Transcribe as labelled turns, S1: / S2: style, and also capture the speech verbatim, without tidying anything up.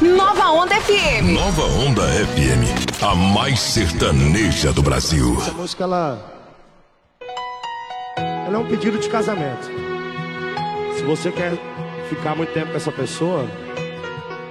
S1: Nova Onda F M.
S2: Nova Onda F M, a mais sertaneja do Brasil.
S3: Essa música, ela... ela é um pedido de casamento. Se você quer ficar muito tempo com essa pessoa,